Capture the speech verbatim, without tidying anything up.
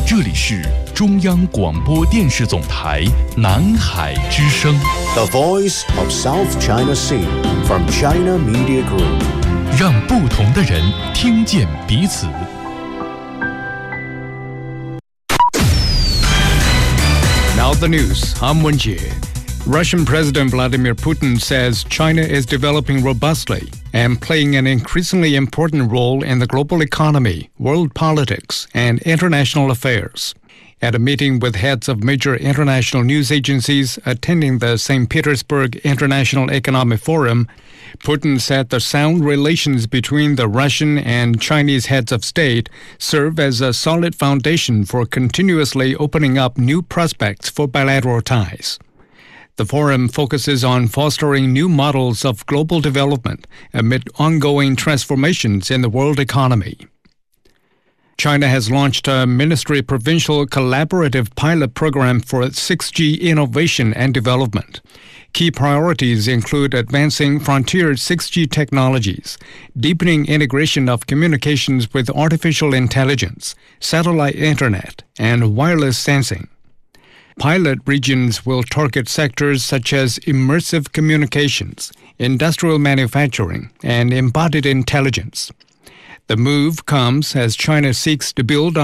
这里是中央广播电视总台南海之声 The Voice of South China Sea from China Media Group， 让不同的人听见彼此。 Now the news. I'm Wenjie. Russian President Vladimir Putin says China is developing robustly and playing an increasingly important role in the global economy, world politics, and international affairs. At a meeting with heads of major international news agencies attending the Saint Petersburg International Economic Forum, Putin said the sound relations between the Russian and Chinese heads of state serve as a solid foundation for continuously opening up new prospects for bilateral ties. The forum focuses on fostering new models of global development amid ongoing transformations in the world economy. China has launched a ministry-provincial collaborative pilot program for six G innovation and development. Key priorities include advancing frontier six G technologies, deepening integration of communications with artificial intelligence, satellite internet, and wireless sensing. Pilot regions will target sectors such as immersive communications, industrial manufacturing, and embodied intelligence. The move comes as China seeks to build on